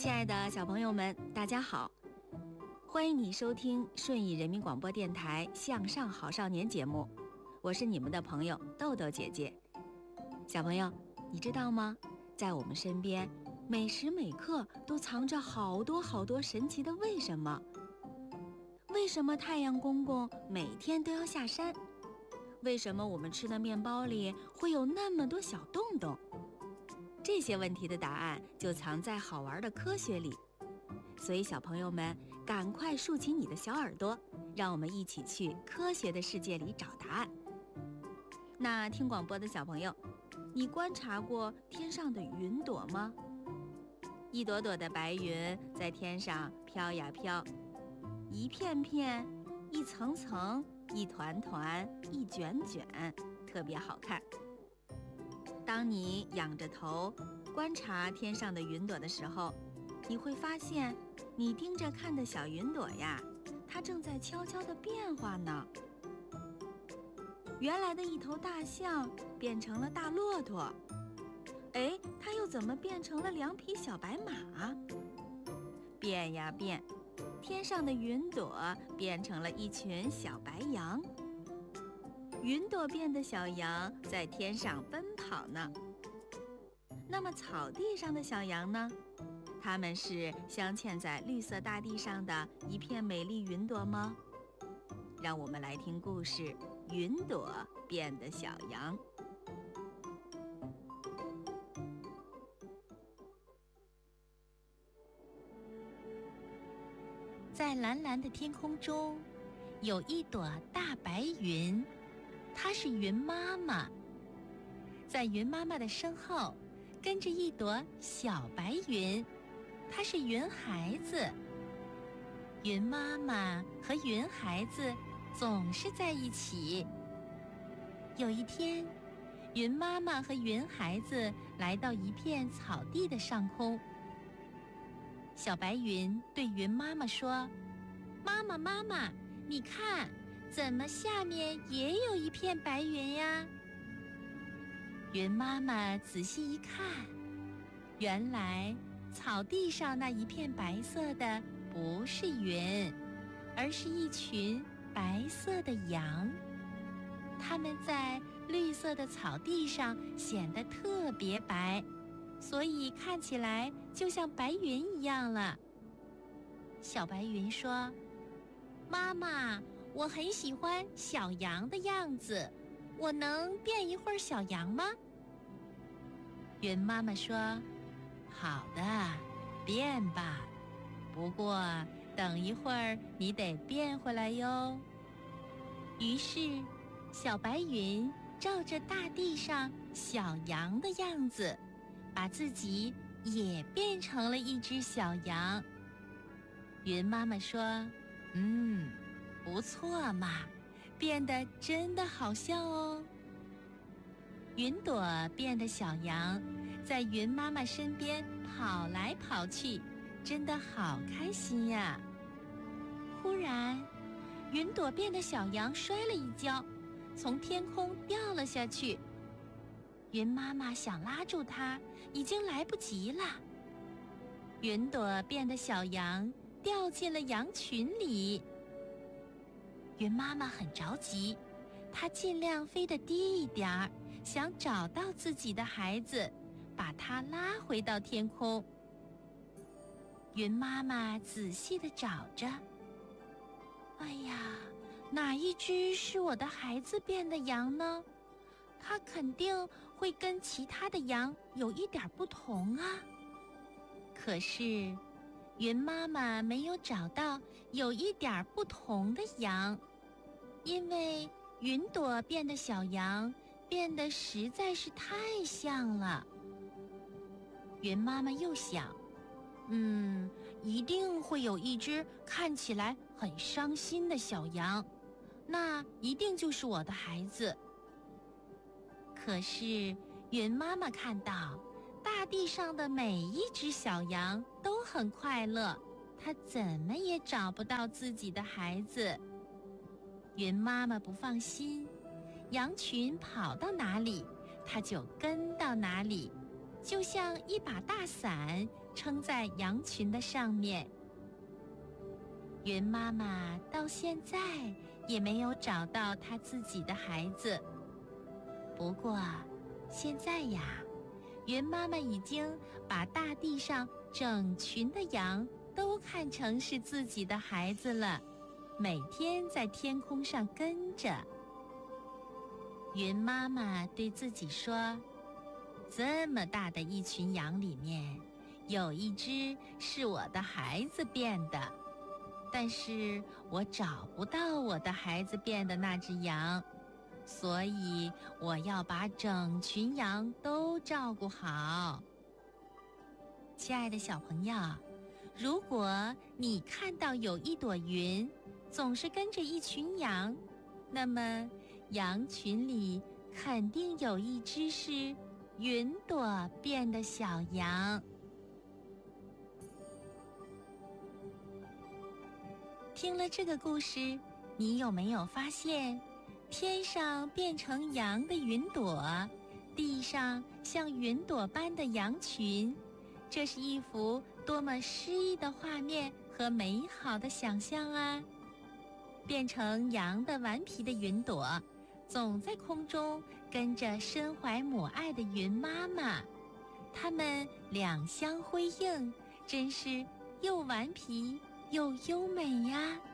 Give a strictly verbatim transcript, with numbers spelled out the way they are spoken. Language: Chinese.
亲爱的小朋友们，大家好，欢迎你收听顺义人民广播电台向上好少年节目，我是你们的朋友豆豆姐姐。小朋友，你知道吗？在我们身边，每时每刻都藏着好多好多神奇的为什么。为什么太阳公公每天都要下山？为什么我们吃的面包里会有那么多小洞洞？这些问题的答案就藏在好玩的科学里，所以小朋友们赶快竖起你的小耳朵，让我们一起去科学的世界里找答案。那听广播的小朋友，你观察过天上的云朵吗？一朵朵的白云在天上飘呀飘，一片片，一层层，一团团，一卷卷，特别好看。当你仰着头观察天上的云朵的时候，你会发现你盯着看的小云朵呀，它正在悄悄地变化呢。原来的一头大象变成了大骆驼，哎，它又怎么变成了两匹小白马？变呀变，天上的云朵变成了一群小白羊。云朵变的小羊在天上奔跑呢。那么草地上的小羊呢？它们是镶嵌在绿色大地上的一片美丽云朵吗？让我们来听故事《云朵变的小羊》。 在蓝蓝的天空中，有一朵大白云，它是云妈妈。在云妈妈的身后，跟着一朵小白云，它是云孩子。云妈妈和云孩子总是在一起。有一天，云妈妈和云孩子来到一片草地的上空。小白云对云妈妈说：“妈妈，妈妈，你看，怎么下面也有一片白云呀？”云妈妈仔细一看，原来草地上那一片白色的不是云，而是一群白色的羊。它们在绿色的草地上显得特别白，所以看起来就像白云一样了。小白云说：“妈妈，我很喜欢小羊的样子，我能变一会儿小羊吗？”云妈妈说：“好的，变吧，不过等一会儿你得变回来哟。”于是，小白云照着大地上小羊的样子，把自己也变成了一只小羊。云妈妈说：“嗯，不错嘛，变得真的好笑哦。”云朵变的小羊在云妈妈身边跑来跑去，真的好开心呀。忽然，云朵变的小羊摔了一跤，从天空掉了下去。云妈妈想拉住它，已经来不及了。云朵变的小羊掉进了羊群里。云妈妈很着急，她尽量飞得低一点儿，想找到自己的孩子，把它拉回到天空。云妈妈仔细地找着，哎呀，哪一只是我的孩子变的羊呢？它肯定会跟其他的羊有一点不同啊。可是，云妈妈没有找到有一点不同的羊，因为云朵变的小羊变得实在是太像了。云妈妈又想，嗯，一定会有一只看起来很伤心的小羊，那一定就是我的孩子。可是云妈妈看到大地上的每一只小羊都很快乐，她怎么也找不到自己的孩子。云妈妈不放心，羊群跑到哪里，她就跟到哪里。 就像一把大伞撑在羊群的上面。云妈妈到现在也没有找到她自己的孩子。不过，现在呀，云妈妈已经把大地上整群的羊都看成是自己的孩子了，每天在天空上跟着。云妈妈对自己说，这么大的一群羊里面，有一只是我的孩子变的，但是我找不到我的孩子变的那只羊，所以我要把整群羊都照顾好。亲爱的小朋友，如果你看到有一朵云总是跟着一群羊，那么羊群里肯定有一只是云朵变的小羊。听了这个故事，你有没有发现，天上变成羊的云朵，地上像云朵般的羊群，这是一幅多么诗意的画面和美好的想象啊！变成羊的顽皮的云朵，总在空中跟着身怀母爱的云妈妈，它们两相辉映，真是又顽皮又优美呀。